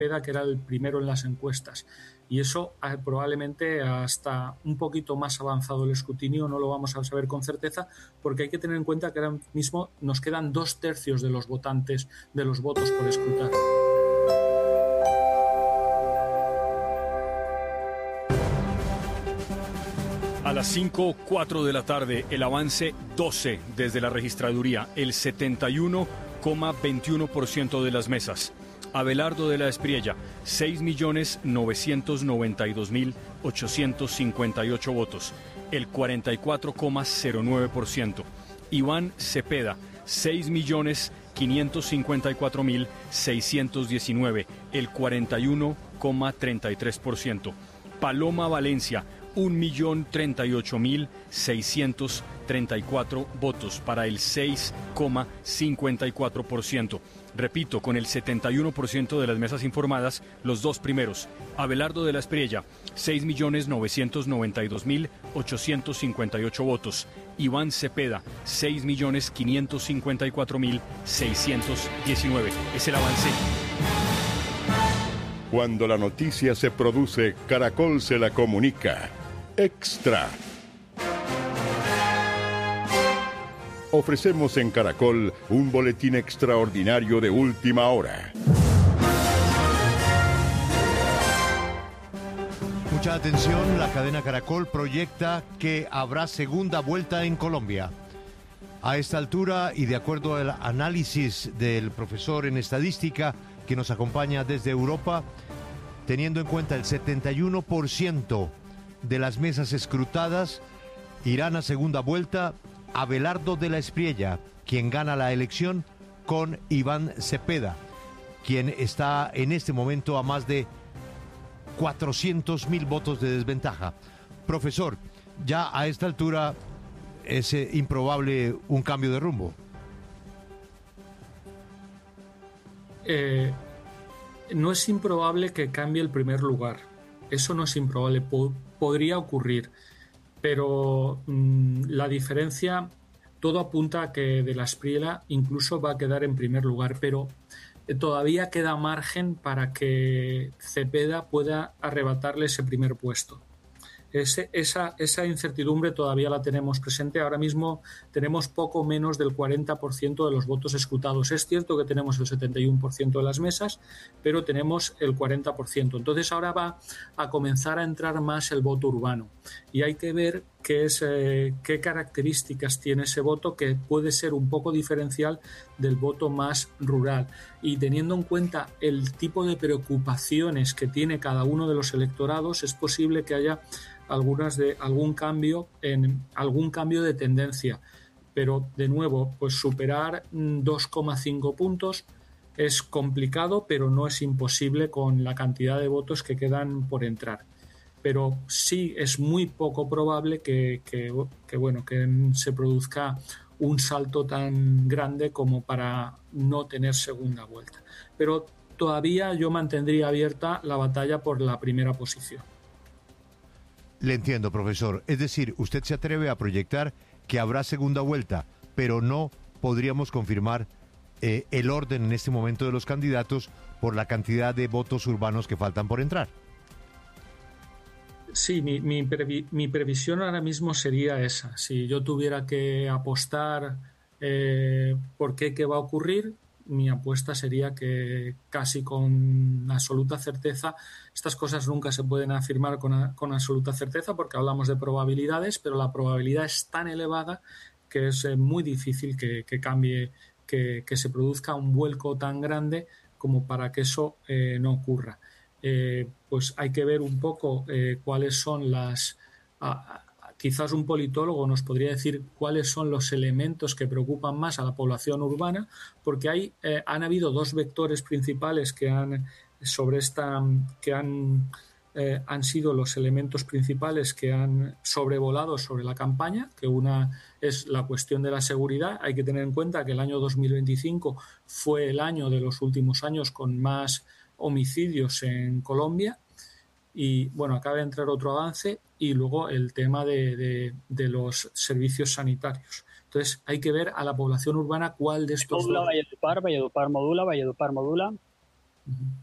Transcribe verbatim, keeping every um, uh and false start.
Cepeda, que era el primero en las encuestas. Y eso eh, probablemente hasta un poquito más avanzado el escrutinio no lo vamos a saber con certeza, porque hay que tener en cuenta que ahora mismo nos quedan dos tercios de los votantes, de los votos por escrutar. A las cinco cuatro de la tarde, el avance doce desde la registraduría, el setenta y uno coma veintiuno por ciento de las mesas. Abelardo de la Espriella, seis millones novecientos noventa y dos mil ochocientos cincuenta y ocho votos, el cuarenta y cuatro coma cero nueve por ciento. Iván Cepeda, seis millones quinientos cincuenta y cuatro mil seiscientos diecinueve, el cuarenta y uno coma treinta y tres por ciento. Paloma Valencia, un millón treinta y ocho mil seiscientos treinta y cuatro votos para el seis coma cincuenta y cuatro por ciento. Repito, con el setenta y uno por ciento de las mesas informadas, los dos primeros. Abelardo de la Espriella, seis millones novecientos noventa y dos mil ochocientos cincuenta y ocho votos. Iván Cepeda, seis millones quinientos cincuenta y cuatro mil seiscientos diecinueve. Es el avance. Cuando la noticia se produce, Caracol se la comunica. Extra. Ofrecemos en Caracol un boletín extraordinario de última hora. Mucha atención, la cadena Caracol proyecta que habrá segunda vuelta en Colombia. A esta altura, y de acuerdo al análisis del profesor en estadística que nos acompaña desde Europa, teniendo en cuenta el setenta y uno por ciento de las mesas escrutadas, irán a segunda vuelta Abelardo de la Espriella, quien gana la elección, con Iván Cepeda, quien está en este momento a más de cuatrocientos mil votos de desventaja. Profesor, ya a esta altura es eh, improbable un cambio de rumbo. Eh, no es improbable que cambie el primer lugar. Eso no es improbable, po- podría ocurrir. Pero mmm, la diferencia, todo apunta a que de la Espriella incluso va a quedar en primer lugar, pero eh, todavía queda margen para que Cepeda pueda arrebatarle ese primer puesto. Ese, esa, esa incertidumbre todavía la tenemos presente. Ahora mismo tenemos poco menos del cuarenta por ciento de los votos escrutados. Es cierto que tenemos el setenta y uno por ciento de las mesas, pero tenemos el cuarenta por ciento. Entonces ahora va a comenzar a entrar más el voto urbano. Y hay que ver qué, es, eh, qué características tiene ese voto, que puede ser un poco diferencial del voto más rural. Y teniendo en cuenta el tipo de preocupaciones que tiene cada uno de los electorados, es posible que haya algunas de algún cambio en algún cambio de tendencia, pero de nuevo, pues superar dos coma cinco puntos es complicado, pero no es imposible con la cantidad de votos que quedan por entrar. Pero sí es muy poco probable que, que, que bueno, que se produzca un salto tan grande como para no tener segunda vuelta. Pero todavía yo mantendría abierta la batalla por la primera posición. Le entiendo, profesor. Es decir, usted se atreve a proyectar que habrá segunda vuelta, pero no podríamos confirmar eh, el orden en este momento de los candidatos por la cantidad de votos urbanos que faltan por entrar. Sí, mi, mi, previ, mi previsión ahora mismo sería esa. Si yo tuviera que apostar eh, por qué, qué va a ocurrir, mi apuesta sería que casi con absoluta certeza, estas cosas nunca se pueden afirmar con, a, con absoluta certeza porque hablamos de probabilidades, pero la probabilidad es tan elevada que es eh, muy difícil que, que cambie, que, que se produzca un vuelco tan grande como para que eso eh, no ocurra. Eh, pues hay que ver un poco eh, cuáles son las... A, a, quizás un politólogo nos podría decir cuáles son los elementos que preocupan más a la población urbana, porque hay, eh, han habido dos vectores principales que han, sobre esta, que han, eh, han sido los elementos principales que han sobrevolado sobre la campaña, que una es la cuestión de la seguridad. Hay que tener en cuenta que el año dos mil veinticinco fue el año de los últimos años con más homicidios en Colombia y bueno, acaba de entrar otro avance y luego el tema de, de, de los servicios sanitarios. Entonces hay que ver a la población urbana cuál de estos modula, dos... Valledupar, Valledupar modula, Valledupar modula. Uh-huh.